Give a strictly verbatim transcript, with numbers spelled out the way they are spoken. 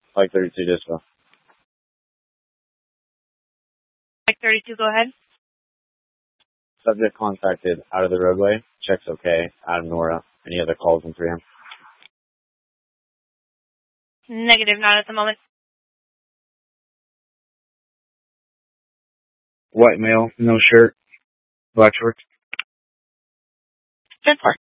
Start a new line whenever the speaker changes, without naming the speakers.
Like thirty-two Disco.
Like thirty-two, go ahead.
Subject contacted out of the roadway. Checks okay. Out of Nora. Any other calls in three M?
Negative, not at the moment.
White male, no shirt, black shorts.
Ten four.